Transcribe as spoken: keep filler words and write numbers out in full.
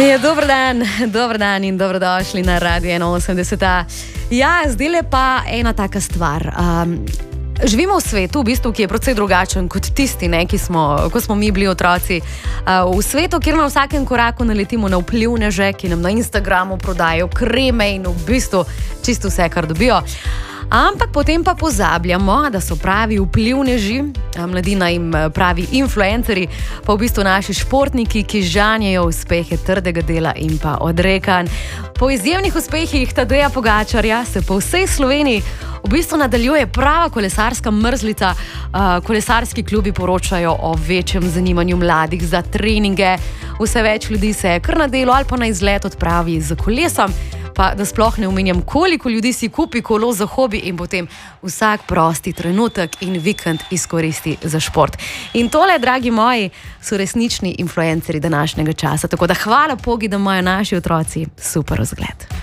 Je, dober dan, dober dan in dobrodošli na Radio ena osemdeset. Ja, zdaj je pa ena taka stvar. Um, živimo v svetu, v bistvu, ki je precej drugačen kot tisti, ne, ki smo, ko smo mi bili otroci. Uh, v svetu, kjer na vsakem koraku naletimo na vplivneže, ki nam na Instagramu prodajo kreme in v bistvu čisto vse, kar dobijo. Ampak potem pa pozabljamo, da so pravi vplivneži, mladina jim pravi influencerji, pa v bistvu naši športniki, ki žanjejo uspehe trdega dela in pa odrekanj. Po izjemnih uspehih Tadeja Pogačarja se po vsej Sloveniji v bistvu nadaljuje prava kolesarska mrzlica. Kolesarski klubi poročajo o večjem zanimanju mladih za treninge. Vse več ljudi se kar na delo ali pa na izlet odpravi z kolesom. Pa da sploh ne omenjam, koliko ljudi si kupi kolo za hobi in potem vsak prosti trenutek in vikend izkoristi za šport. In tole, dragi moji, so resnični influencerji današnjega časa. Tako da hvala Bogu, da imajo naši otroci super vzgled.